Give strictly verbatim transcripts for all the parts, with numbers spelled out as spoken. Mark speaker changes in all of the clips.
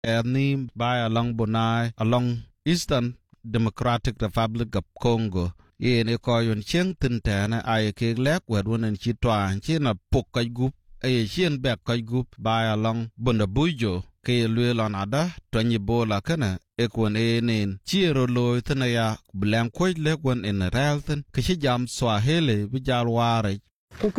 Speaker 1: Erni by along Bonai along Eastern Democratic Republic of Congo. Yen e ko yon chen tin tane ay ke lek wed wonen chi twa chen a pok kai gup ay chen back kai gup by along Bondabujo ke lwe lon ada twanyi bola kana e kon e nen chi ro loy tana ya blam koy lek won in realten ke chi jam Swahili bi jar ware.
Speaker 2: We've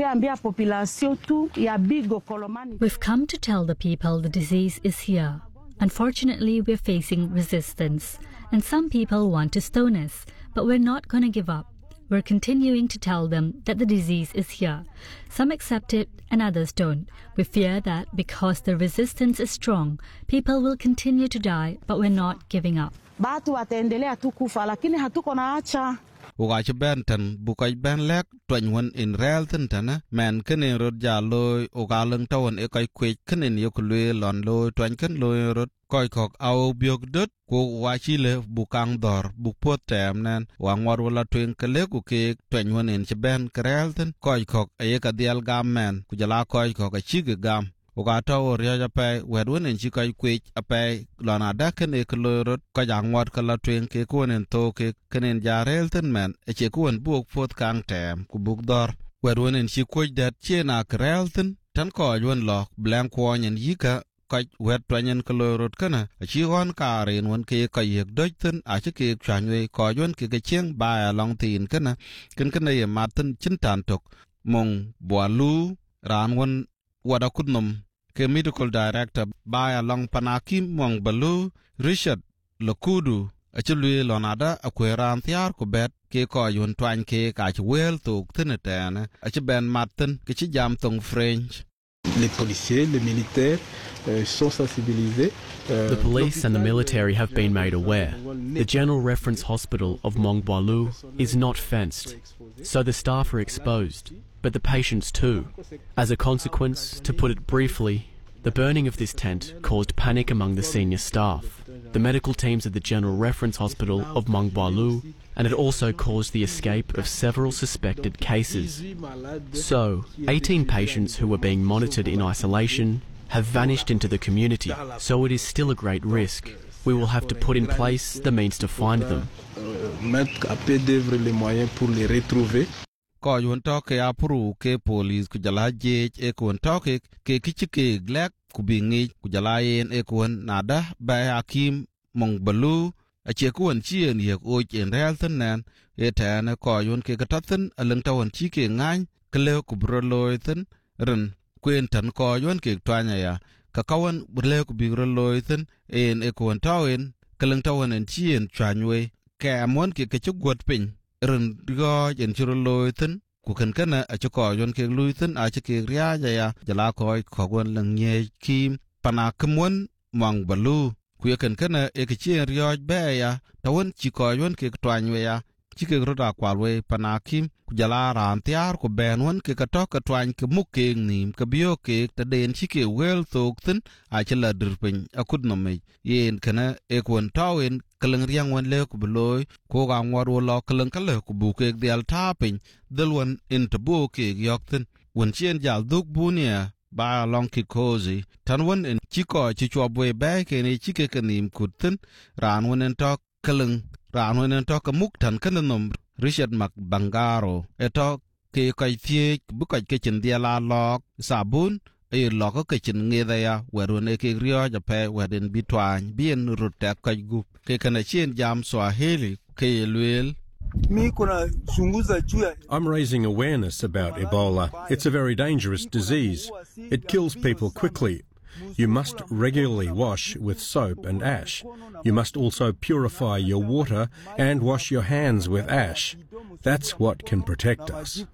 Speaker 3: come to tell the people the disease is here. Unfortunately, we're facing resistance, and some people want to stone us, but we're not going to give up. We're continuing to tell them that the disease is here. Some accept it and others don't. We fear that because the resistance is strong, people will continue to die, but we're not giving up.
Speaker 1: Ugachi Benton, Bukai Ben Lek, twenty-one in Realton Tana, man kene rod ja loy, ugalang tawan e kai quick kenen yokulwe lon loy, twenty loy rod, koi kok au biog dut, ko wachile bukang dor, bukpot tem nan, wangwar wala twin kalek uke, twenty-one in Chiben Realton, koi kok ayeka dial gam man, kujala koi kok a chig gam. Ugata o riaja pay wedwin in chikai quick a pay lana dakan e kalorot kajang wat kala twin ke kuan en toke kanin jarelton man a chekuan book fort kang tem kubuk dor wedwin in chikwich that chena karelton tan ko yun lock blank one and yika kaj wet twanyan kalorot kana a chiwan karin one ke kayek dojton a chike chanwe ko yun ke kacheng ba along tin kana kan kana ye matan chintan tok mong boalu ran one Wada Kudnum, ke medical director by along Panakim Mong Balu, Richard Lokudu, a chilui lonada, a queran thiar kubet, ke ko yun twine ke kach well to tinetana, a chiben matin, ke chijam tong French.
Speaker 4: Les policiers, les militaires euh, sont sensibilisés.
Speaker 5: The police and the military have been made aware. The General Reference Hospital of Mong Balu is not fenced, so the staff are exposed, but the patients too. As a consequence, to put it briefly, the burning of this tent caused panic among the senior staff, the medical teams at the General Reference Hospital of Mong Balu, and it also caused the escape of several suspected cases. So, eighteen patients who were being monitored in isolation have vanished into the community, so it is still a great risk. We will have to put in place the means to find them.
Speaker 1: Ko yun toke apuru ke police kujala jej e kun toke ke kichike glek kubingi kujala yen e kun nada ba hakim Mong Balu a che kun chien ye oj en realton nan e tane ko yun ke kataten aleng tawon chi ke ngan kle kubro loiten ren kwen tan ko yun ke twanya ya kakawan ble kubiro loiten en e kun tawen keleng tawon en chien chanywe ke amon ke kechugot pin ren go en chiro loiten ku kan kana a chiko yon ke luiten a chike ria ya jala ko ko gon lang nye kim pana kemon Mong Balu ku kan kana e ke chien ria ba ya tawon chiko yon ke twanywe ya chike roda kwalwe pana kim ku jala ran tiar ku benwon ke ka to ka twany ke muke nim ke bio ke ta den chike wel tokten a chela dirpin akud no me yen kana e kon tawen kaleng riang wan le ku bloy ko ga ngwar wo lo kaleng kale ku bu ke dial tapin delwan in to bu ke yokten won chien jal duk bunia ba long ki kozi tan won en chiko chi chobwe ba ke ni chike kanim kutten ran won en to kaleng ran won en to ka muk tan kanom Richard Mac Bangaro eto ke kai thie bu kai ke chen dia la lok sabun e lok ke chen nge da ya werun e ke rio ja pe wedin bitwan bien rutek kai gup ke kana chen jam Swahili ke luel.
Speaker 6: I'm raising awareness about Ebola. It's a very dangerous disease. It kills people quickly. You must regularly wash with soap and ash. You must also purify your water and wash your hands with ash. That's what can protect us.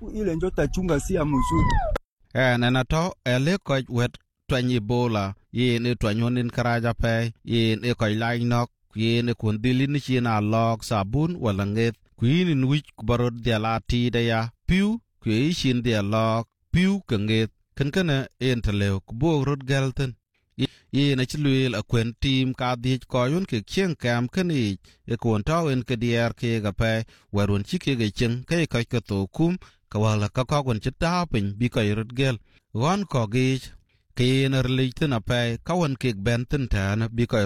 Speaker 1: And anato ele ko wet twanyi Ebola yen e twanyonin karaja pe yen e ko lai nok yen e kun dilin china lok sabun walanget kuin in which kubarod dia lati da ya piu kwe shin dia lok piu kanget kan kana en talew kubo rod galten ye na chluel a kwen team ka di ko yun ke chen kam kani e kon taw en ke dier ke ga pe warun chike ge chen ke ka ka to kum ka wala ka ka gon chita pin bi ka rod gel gon ko ge ke na relate na pe ka won ke benten ta na bi ka